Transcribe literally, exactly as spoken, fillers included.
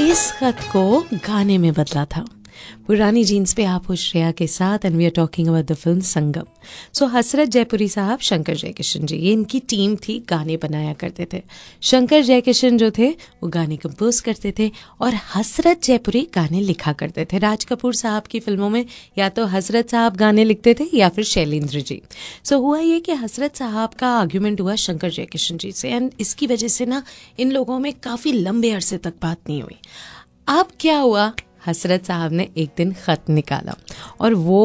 इस खत को गाने में बदला था। पुरानी जीन्स पे आप हो श्रेया के साथ and we are talking about the film संगम। सो हसरत जयपुरी साहब, शंकर जयकिशन जी, ये इनकी टीम थी, गाने बनाया करते थे। शंकर जयकिशन जो थे वो गाने कंपोज करते थे और हसरत जयपुरी गाने लिखा करते थे। राज कपूर साहब की फिल्मों में या तो हसरत साहब गाने लिखते थे या फिर शैलेंद्र जी। सो so, हुआ ये कि हसरत साहब का आर्ग्यूमेंट हुआ शंकर जयकिशन जी से एंड इसकी वजह से ना इन लोगों में काफ़ी लंबे अरसे तक बात नहीं हुई। अब क्या हुआ, हसरत साहब ने एक दिन खत निकाला और वो